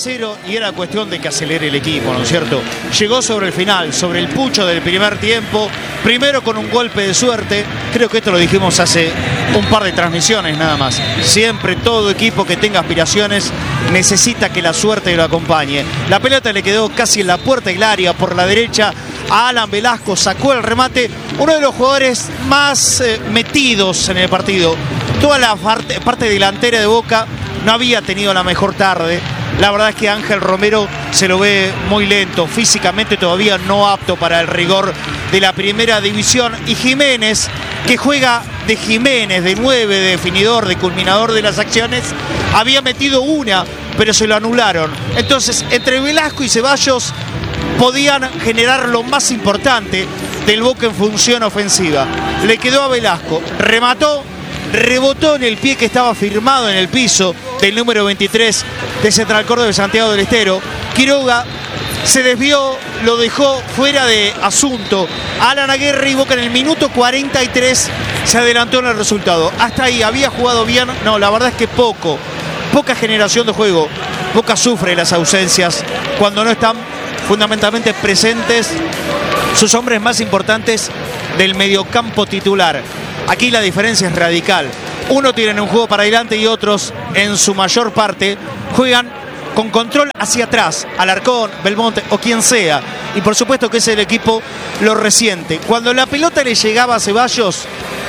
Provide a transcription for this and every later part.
0 y era cuestión de que acelere el equipo, ¿no es cierto? Llegó sobre el final, sobre el pucho del primer tiempo, primero con un golpe de suerte. Creo que esto lo dijimos hace un par de transmisiones nada más. Siempre todo equipo que tenga aspiraciones necesita que la suerte lo acompañe. La pelota le quedó casi en la puerta del área por la derecha a Alan Velasco, sacó el remate, uno de los jugadores más metidos en el partido. Toda la parte delantera de Boca no había tenido la mejor tarde. La verdad es que Ángel Romero se lo ve muy lento, físicamente todavía no apto para el rigor de la primera división. Y Jiménez, que juega de Jiménez, de 9, de definidor, de culminador de las acciones, había metido una, pero se lo anularon. Entonces, entre Velasco y Ceballos podían generar lo más importante del Boca en función ofensiva. Le quedó a Velasco, remató, rebotó en el pie que estaba firmado en el piso del número 23 de Central Córdoba de Santiago del Estero. Quiroga se desvió, lo dejó fuera de asunto. Alan Aguirre, y Boca en el minuto 43 se adelantó en el resultado. Hasta ahí, ¿había jugado bien? No, la verdad es que poca generación de juego. Boca sufre las ausencias cuando no están fundamentalmente presentes sus hombres más importantes del mediocampo titular. Aquí la diferencia es radical. Uno tienen un juego para adelante y otros, en su mayor parte, juegan con control hacia atrás. Alarcón, Belmonte o quien sea. Y por supuesto que es el equipo lo resiente. Cuando la pelota le llegaba a Ceballos,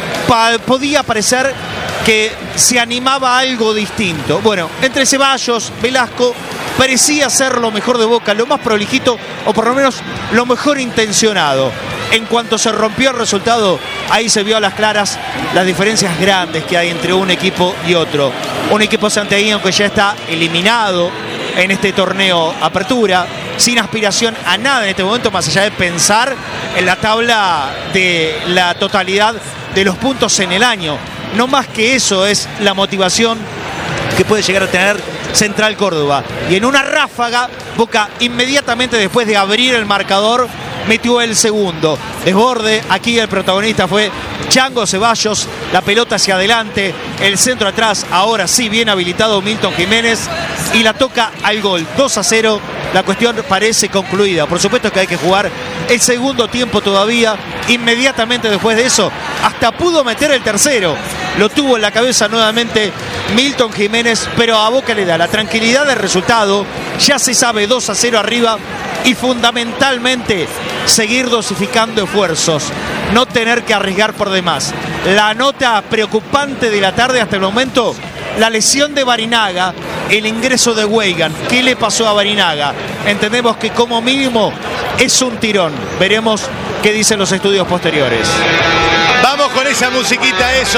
podía parecer que se animaba algo distinto. Bueno, entre Ceballos, Velasco, parecía ser lo mejor de Boca, lo más prolijito o por lo menos lo mejor intencionado. En cuanto se rompió el resultado, ahí se vio a las claras las diferencias grandes que hay entre un equipo y otro. Un equipo santiagueño que ya está eliminado en este torneo Apertura, sin aspiración a nada en este momento, más allá de pensar en la tabla de la totalidad de los puntos en el año. No más que eso es la motivación que puede llegar a tener Central Córdoba. Y en una ráfaga, Boca inmediatamente después de abrir el marcador metió el segundo. Desborde, aquí el protagonista fue Chango Ceballos, la pelota hacia adelante, el centro atrás, ahora sí bien habilitado Milton Jiménez, y la toca al gol. 2-0, la cuestión parece concluida. Por supuesto que hay que jugar el segundo tiempo todavía. Inmediatamente después de eso, hasta pudo meter el tercero. Lo tuvo en la cabeza nuevamente Milton Jiménez, pero a Boca le da la tranquilidad del resultado. Ya se sabe, 2-0 arriba, y fundamentalmente seguir dosificando esfuerzos, no tener que arriesgar por demás. La nota preocupante de la tarde hasta el momento, la lesión de Barinaga, el ingreso de Weigan. ¿Qué le pasó a Barinaga? Entendemos que como mínimo es un tirón. Veremos qué dicen los estudios posteriores. Vamos con esa musiquita, eso.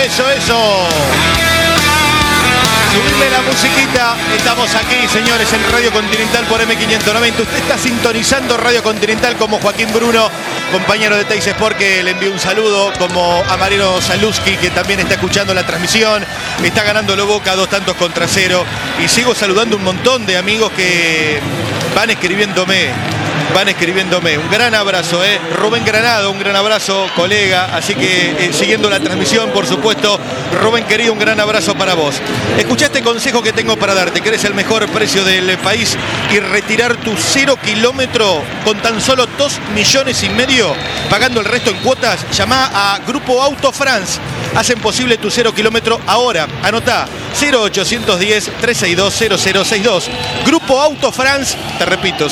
Subirle la musiquita. Estamos aquí, señores, en Radio Continental por M590. Usted está sintonizando Radio Continental como Joaquín Bruno, compañero de Teis Sport, que le envió un saludo, como a Mariano Saluski, que también está escuchando la transmisión. Está ganando lo Boca 2-0. Y sigo saludando un montón de amigos que van escribiéndome. Un gran abrazo, Rubén Granado, un gran abrazo, colega. Así que siguiendo la transmisión, por supuesto. Rubén querido, un gran abrazo para vos. Escuchá este consejo que tengo para darte. ¿Querés el mejor precio del país y retirar tu 0 kilómetro con tan solo 2,5 millones? Pagando el resto en cuotas, llamá a Grupo Auto France. Hacen posible tu 0 kilómetro ahora. Anotá 0810-362-0062. Grupo Auto France, te repito,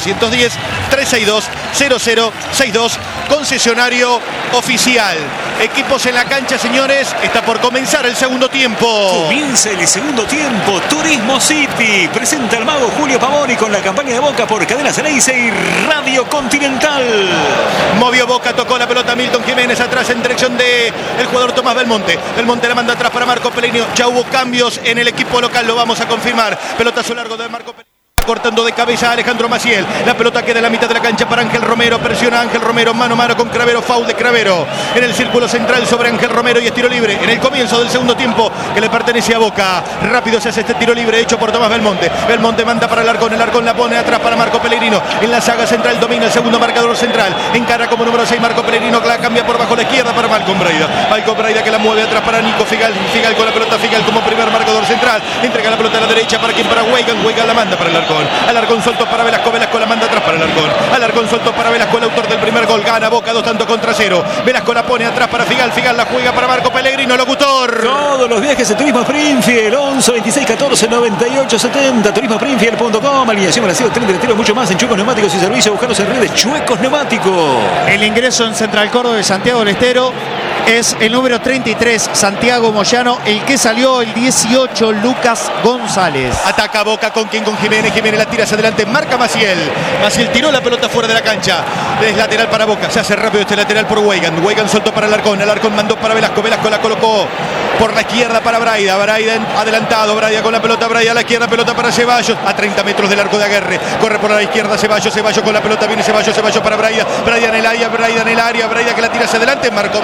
0810-362-0062. Concesionario oficial. Equipos en la cancha, señores. Está por comenzar el segundo tiempo. Comienza el segundo tiempo. Turismo City presenta al mago Julio Pavoni con la campaña de Boca por Cadena Ceneice y Radio Continental. Movió Boca, tocó la pelota Milton Jiménez atrás en dirección de el jugador Tomás Belmonte. Belmonte la manda atrás para Marco Pellegrino. Ya hubo cambios en el equipo local, lo vamos a confirmar. Pelotazo largo de Marco Pellegrino. cortando de cabeza a Alejandro Maciel. La pelota queda en la mitad de la cancha para Ángel Romero. Presiona Ángel Romero, mano a mano con Cravero. Foul de Cravero en el círculo central sobre Ángel Romero y es tiro libre en el comienzo del segundo tiempo que le pertenece a Boca. Rápido se hace este tiro libre hecho por Tomás Belmonte. Belmonte manda para el Arcón la pone atrás para Marco Pellegrino. En la saga central domina el segundo marcador central. Encara como número 6 Marco Pellegrino, que la cambia por bajo la izquierda para Malcom Braida. Malcom Braida que la mueve atrás para Nico Figal. Figal con la pelota, Figal como primer marcador central. Entrega la pelota a la derecha para quien, para Weigan. Weigan la manda para el Arcón. Alarcón suelto para Velasco. Velasco la manda atrás para el Arcón. Alarcón suelto para Velasco, el autor del primer gol. Gana Boca 2-0. Velasco la pone atrás para Figal. Figal la juega para Marco Pellegrino, locutor. Todos los viajes de Turismo Springfield, 11 26 14 98 70, turismospringfield.com, alineación, balanceo, tren delantero, mucho más en Chuecos Neumáticos y Servicio. Buscaros en redes Chuecos Neumáticos. El ingreso en Central Córdoba de Santiago del Estero es el número 33, Santiago Moyano. El que salió el 18, Lucas González. Ataca Boca con Jiménez. Jiménez la tira hacia adelante, marca Maciel. Maciel tiró la pelota fuera de la cancha. Es lateral para Boca. Se hace rápido este lateral por Weigan. Weigan soltó para el Arcón. El Arcón mandó para Velasco. Velasco la colocó por la izquierda para Braida. Braida adelantado. Braida con la pelota. Braida a la izquierda. Pelota para Ceballos. A 30 metros del arco de Aguerre. Corre por la izquierda Ceballos. Ceballos con la pelota. Viene Ceballos. Ceballos para Braida. Braida en el área. Braida en el área. Braida que la tira hacia adelante. Marcó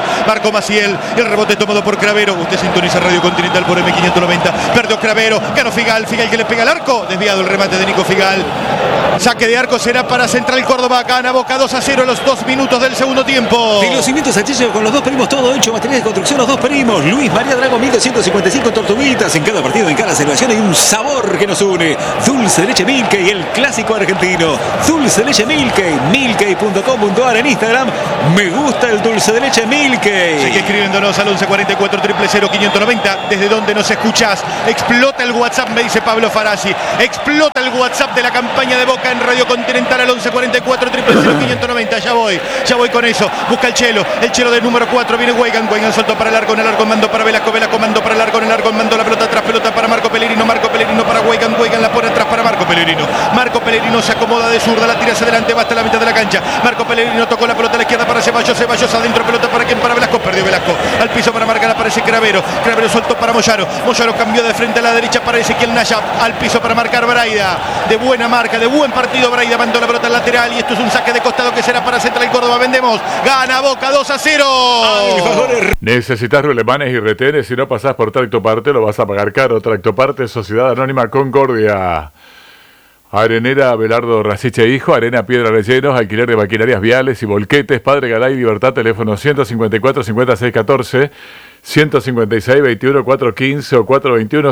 Maciel. El rebote tomado por Cravero. Usted sintoniza Radio Continental por M590. Perdió Cravero. Ganó Figal. Figal que le pega al arco. Desviado el remate de Nico Figal. Saque de arco será para Central Córdoba. Gana Boca 2-0 a los 2 minutos del segundo tiempo. Filocimientos Achillo con los dos primos, todo hecho, materiales de construcción, los dos primos. Luis María Drago, 1255 Tortuguitas. En cada partido, en cada celebración hay un sabor que nos une. Dulce de leche Milkey, el clásico argentino. Dulce de leche Milkey, milkey.com.ar en Instagram. Me gusta el dulce de leche Milkey. Sigue escribiéndonos al 1144 000 590. Desde donde nos escuchás. Explota el WhatsApp, me dice Pablo Farasi. Explota el WhatsApp de la campaña de Boca en Radio Continental al 1144 000 590. Ya voy con eso. Busca el Chelo del número 4. Viene Weigan soltó para el Arcón. El Arcón mandó para Velasco. Velasco mandó para el Arcón. El Arcón mandó la pelota atrás. Pelota para Marco Pellegrino. Marco Pellegrino para Weigan. Weigan la pone atrás para Marco Pellegrino. Marco Pellegrino se acomoda de zurda. La tira hacia adelante. Va hasta la mitad de la cancha. Marco Pellegrino tocó la pelota a la izquierda para Ceballos. Ceballos adentro. Pelota para quien, para Velasco. Perdió Velasco. Al piso para marcar aparece Cravero. Cravero soltó para Moyano. Moyano cambió de frente a la derecha para Ezequiel Naya. Al piso para marcar Braida. De buena marca, de buen partido Braida. Mandó la pelota al lateral y esto es un saque de costado que será para Central Córdoba. Vendemos. Gana Boca 2-0. Necesitas rulemanes y retenes. Si no pasás por Tractoparte lo vas a pagar caro. Tractoparte, Sociedad Anónima Concordia. Arenera Belardo Rasiche Hijo, arena piedra rellenos, alquiler de maquinarias viales y volquetes, Padre Galay Libertad, teléfono 154 56 14, 156 21 415 o 421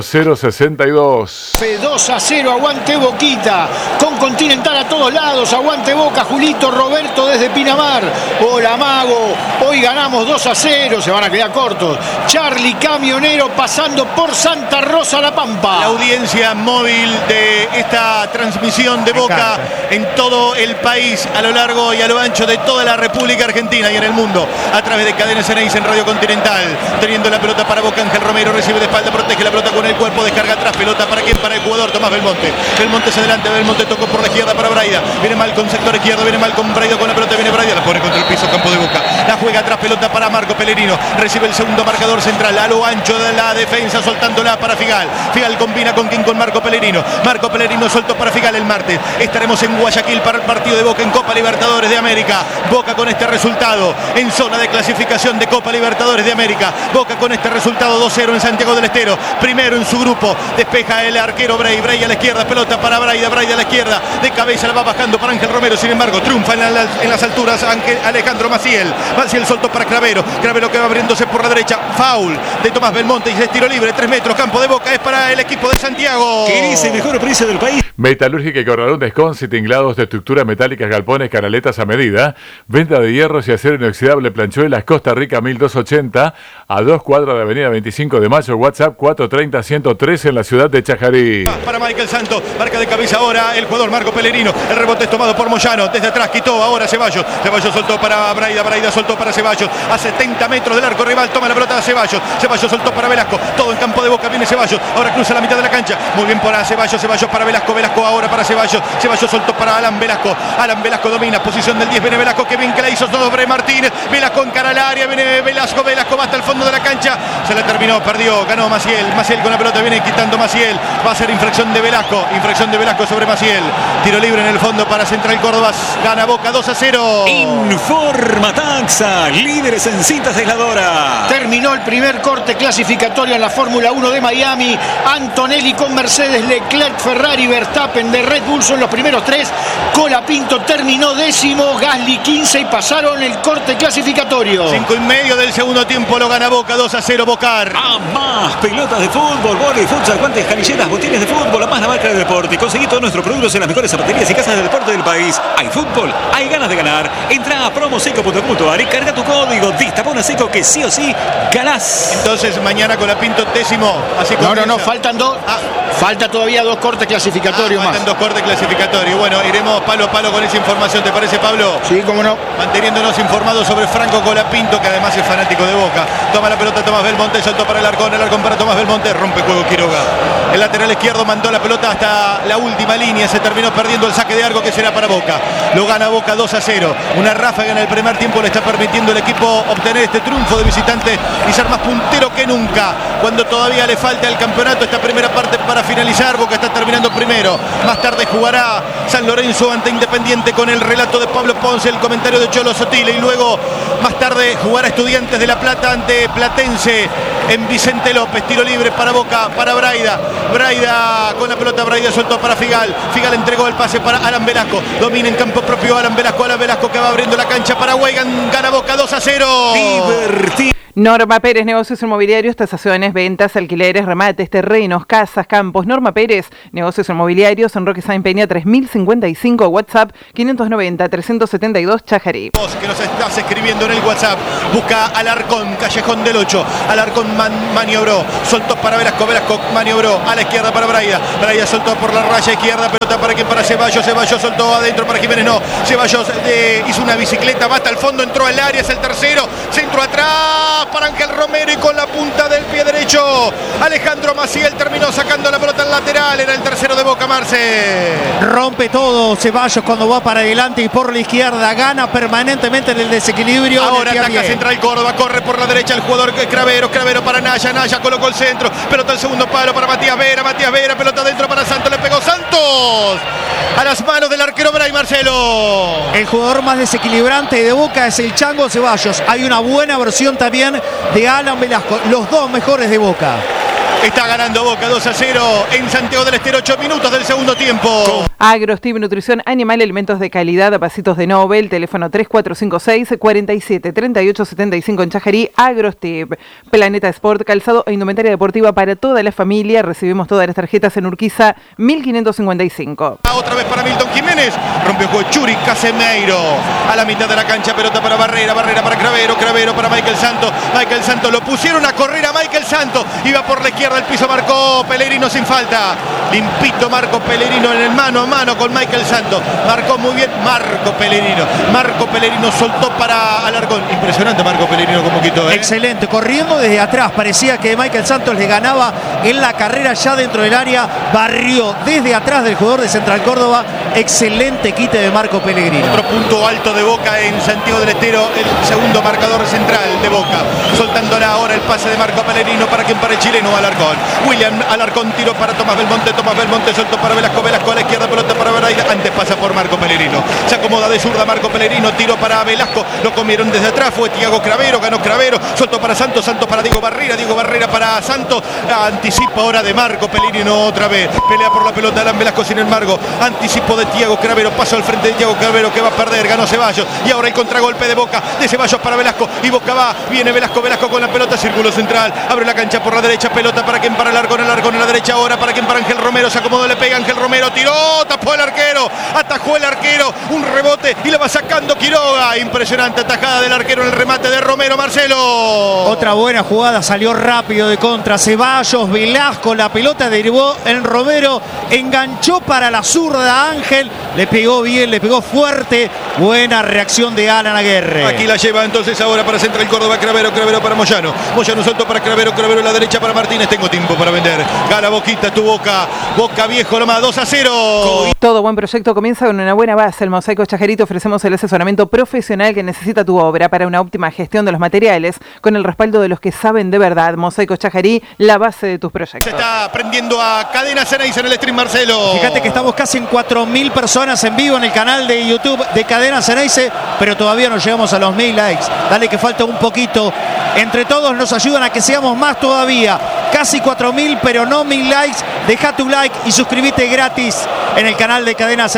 062. 2-0, aguante Boquita, con Continental a todos lados, aguante Boca, Julito, Roberto desde Pinamar. Hola Mago, hoy ganamos 2-0, se van a quedar cortos. Charlie Camionero pasando por Santa Rosa La Pampa. La audiencia móvil de esta transmisión de Boca en todo el país, a lo largo y a lo ancho de toda la República Argentina y en el mundo, a través de Cadenas Ceneice en Radio Continental. Teniendo la pelota para Boca, Ángel Romero recibe de espalda, protege la pelota con el cuerpo, descarga atrás, pelota para quién, para el jugador Tomás Belmonte. Belmonte es adelante, Belmonte tocó por la izquierda para Braida. Viene mal con sector izquierdo, viene mal con Braida con la pelota, viene Braida, la pone contra el piso, campo de Boca. La juega atrás, pelota para Marco Pellegrino. Recibe el segundo marcador central, a lo ancho de la defensa, soltándola para Figal. Figal combina con quien, con Marco Pellegrino. Marco Pellegrino soltó para Figal el martes. Estaremos en Guayaquil para el partido de Boca en Copa Libertadores de América. Boca con este resultado en zona de clasificación de Copa Libertadores de América. Boca con este resultado 2-0 en Santiago del Estero. Primero en su grupo. Despeja el arquero Bray. Bray a la izquierda. Pelota para Braida. Braida a la izquierda. De cabeza la va bajando para Ángel Romero. Sin embargo, triunfa en las alturas Alejandro Maciel. Maciel soltó para Cravero. Cravero que va abriéndose por la derecha. Foul de Tomás Belmonte. Y es tiro libre. 3 metros. Campo de Boca. Es para el equipo de Santiago. ¿Qué dice? Mejor precio del país. Metalúrgica y Corralón Desconci, tinglados de estructura metálicas, galpones, canaletas a medida. Venta de hierros y acero inoxidable, Planchuelas, Costa Rica 1280, a 2 cuadras de Avenida 25 de Mayo. WhatsApp 430-113 en la ciudad de Chajarí. Para Michael Santos, marca de cabeza ahora el jugador Marco Pellegrino. El rebote es tomado por Moyano, desde atrás quitó ahora Ceballos. Ceballos soltó para Braida, Braida soltó para Ceballos. A 70 metros del arco rival, toma la pelota de Ceballos. Ceballos soltó para Velasco, todo en campo de Boca, viene Ceballos. Ahora cruza la mitad de la cancha, muy bien para Ceballos, Ceballos para Velasco, Velasco ahora para Ceballos. Ceballos soltó para Alan Velasco. Alan Velasco domina, posición del 10, viene Velasco, que bien que la hizo sobre Martínez. Velasco encara al área, viene Velasco, Velasco va hasta el fondo de la cancha. Se la terminó, perdió, ganó Maciel. Maciel con la pelota, viene quitando Maciel. Va a ser infracción de Velasco. Infracción de Velasco sobre Maciel. Tiro libre en el fondo para Central Córdoba. Gana Boca 2-0. Informa Taxa, líderes en cintas aisladoras. Terminó el primer corte clasificatorio en la Fórmula 1 de Miami. Antonelli con Mercedes, Leclerc, Ferrari, Verstappen de Red Bull son los primeros tres. Colapinto terminó 10º, Gasly 15 y pasaron el corte clasificatorio. 5:30 del segundo tiempo lo gana Boca 2-0 Bocar. A más pelotas de fútbol, vóley, futsal, guantes, canilleras, botines de fútbol, a más la marca de deporte. Conseguí todos nuestros productos en las mejores zapaterías y casas de deporte del país. Hay fútbol, hay ganas de ganar. Entra a promoseco.com.ar y carga tu código. Distapona Seco que sí o sí ganás. Entonces mañana Colapinto 10º. Así No, faltan dos. Falta todavía 2 cortes clasificatorios más. Faltan 2 cortes clasificatorios. Bueno, iremos palo a palo con esa información. ¿Te parece, Pablo? Sí, cómo no. Manteniéndonos informados sobre Franco Colapinto, que además es fanático de Boca. Toma la pelota Tomás Belmonte, saltó para el arcón para Tomás Belmonte, rompe juego Quiroga. El lateral izquierdo mandó la pelota hasta la última línea, se terminó perdiendo el saque de arco que será para Boca. Lo gana Boca 2-0. Una ráfaga en el primer tiempo le está permitiendo al equipo obtener este triunfo de visitante y ser más puntero que nunca. Cuando todavía le falta el campeonato, esta primera parte para finalizar, Boca está terminando primero. Más tarde jugará San Lorenzo ante Independiente con el relato de Pablo Ponce, el comentario de Cholo Sotile, y luego más tarde jugará Estudiantes de La Plata ante Platense en Vicente López. Tiro libre para Boca, para Braida. Braida con la pelota, Braida soltó para Figal. Figal entregó el pase para Alan Velasco. Domina en campo propio Alan Velasco que va abriendo la cancha para Weigan. Gana Boca 2-0. Divertido. Norma Pérez, negocios inmobiliarios, tasaciones, ventas, alquileres, remates, terrenos, casas, campos. Norma Pérez, negocios inmobiliarios, en Roque Sáenz Peña 3055, WhatsApp 590-372, Chajarí. Vos que nos estás escribiendo en el WhatsApp, busca Alarcón, Callejón del 8. Alarcón maniobró, soltó para Velasco, Velasco maniobró a la izquierda para Braida. Braida soltó por la raya izquierda, pelota para quien, para Ceballos. Ceballos soltó adentro para Jiménez, no. Ceballos hizo una bicicleta, va hasta el fondo, entró al área, es el tercero, centro atrás para Ángel Romero y con la punta del pie derecho Alejandro Maciel terminó sacando la pelota al lateral. Era el tercero de Boca, Marce. Rompe todo Ceballos cuando va para adelante y por la izquierda, gana permanentemente en el desequilibrio. Ahora ataca Central Córdoba, corre por la derecha el jugador Cravero para Naya, Naya colocó el centro, pelota al segundo palo para Matías Vera, pelota dentro para Santos, le pegó Santos a las manos del arquero Bray, Marcelo. El jugador más desequilibrante de Boca es el Chango Ceballos. Hay una buena versión también de Alan Velasco, los dos mejores de Boca. Está ganando Boca 2-0 en Santiago del Estero, 8 minutos del segundo tiempo. Agrostib, nutrición animal, alimentos de calidad a pasitos de Nobel, teléfono 3456-473875 en Chajarí. Agrostib, Planeta Sport, calzado e indumentaria deportiva para toda la familia. Recibimos todas las tarjetas en Urquiza 1555. Otra vez para Milton Jiménez, rompió con Churi Casemeiro a la mitad de la cancha, pelota para Barrera para Cravero para Michael Santos lo pusieron a correr a Michael Santos, iba por la izquierda, el piso marcó Pellegrino sin falta, limpito Marco Pellegrino en el mano a mano con Michael Santos, marcó muy bien Marco Pellegrino soltó para Alarcón, impresionante Marco Pellegrino como quitó, excelente, corriendo desde atrás, parecía que Michael Santos le ganaba en la carrera ya dentro del área, barrió desde atrás del jugador de Central Córdoba, excelente quite de Marco Pellegrino. Otro punto alto de Boca en Santiago del Estero, el segundo marcador central de Boca, soltándola ahora el pase de Marco Pellegrino para quien, para el chileno Alarcón. William Alarcón tiró para Tomás Belmonte soltó para Velasco a la izquierda, pelota para Braida, antes pasa por Marco Pellegrino, se acomoda de zurda Marco Pellegrino, tiró para Velasco, lo comieron desde atrás, fue Thiago Cravero, ganó Cravero, soltó para Santos para Diego Barrera para Santos, anticipa ahora de Marco Pellegrino otra vez, pelea por la pelota Alan Velasco, sin embargo, anticipo de Thiago Cravero, paso al frente de Thiago Cravero que va a perder, ganó Ceballos, y ahora el contragolpe de Boca, de Ceballos para Velasco, y Boca va, viene Velasco con la pelota, círculo central, abre la cancha por la derecha, pelota para quien, para Alarcón en la derecha ahora, para quien, para Ángel Romero, se acomodó, le pega Ángel Romero, tiró, tapó el arquero, atajó el arquero, un rebote y la va sacando Quiroga, impresionante atajada del arquero en el remate de Romero, Marcelo. Otra buena jugada, salió rápido de contra Ceballos, Velasco, la pelota derivó en Romero, enganchó para la zurda Ángel, le pegó bien, le pegó fuerte, buena reacción de Alan Aguirre. Aquí la lleva entonces ahora para Central Córdoba, Cravero para Moyano soltó para Cravero en la derecha para Martínez, tengo tiempo para vender. Gana Boquita, tu Boca. Boca Viejo nomás, 2-0. Todo buen proyecto comienza con una buena base. El Mosaico Chajarito ofrecemos el asesoramiento profesional que necesita tu obra para una óptima gestión de los materiales con el respaldo de los que saben de verdad. Mosaico Chajarí, la base de tus proyectos. Se está prendiendo a Cadena Ceneice en el stream, Marcelo. Fíjate que estamos casi en 4.000 personas en vivo en el canal de YouTube de Cadena Ceneice, pero todavía no llegamos a los 1.000 likes. Dale que falta un poquito. Entre todos nos ayudan a que seamos más todavía. Casi 4.000, pero no 1.000 likes. Deja tu like y suscríbete gratis en el canal de Cadena Ceneice.